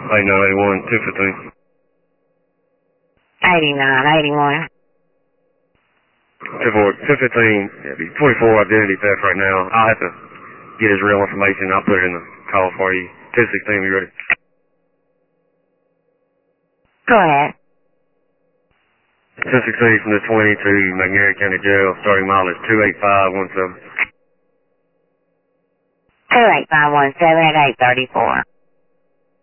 8981, 215. 8981. 215, 24 identity theft right now. I'll have to get his real information. I'll put it in the call for you. 216, you ready? Go ahead. 216 from the 20 to McNairy County Jail. Starting mileage 28517. 28517 at 834.